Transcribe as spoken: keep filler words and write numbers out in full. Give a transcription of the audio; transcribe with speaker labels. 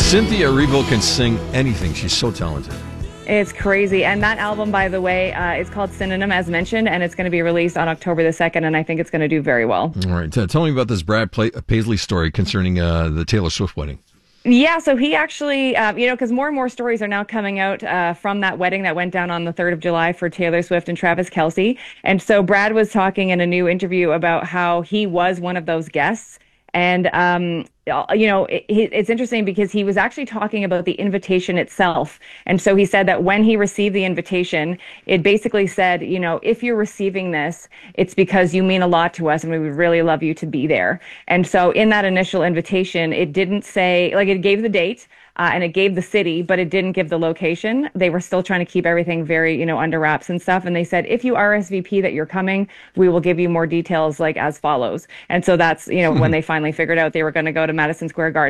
Speaker 1: Cynthia Erivo can sing anything. She's so talented.
Speaker 2: It's crazy. And that album, by the way, uh, is called Synonym, as mentioned, and it's going to be released on October the second, and I think it's going to do very well.
Speaker 1: All right. Uh, tell me about this Brad Paisley story concerning uh, the Taylor Swift wedding.
Speaker 2: Yeah, so he actually, uh, you know, because more and more stories are now coming out uh, from that wedding that went down on the third of July for Taylor Swift and Travis Kelce. And so Brad was talking in a new interview about how he was one of those guests. And, um, you know, it, it's interesting because he was actually talking about the invitation itself. And so he said that when he received the invitation, it basically said, you know, if you're receiving this, it's because you mean a lot to us and we would really love you to be there. And so in that initial invitation, it didn't say, like, it gave the date. Uh, and it gave the city, but it didn't give the location. They were still trying to keep everything very, you know, under wraps and stuff. And they said, if you R S V P that you're coming, we will give you more details like as follows. And so that's, you know, when they finally figured out they were going to go to Madison Square Garden.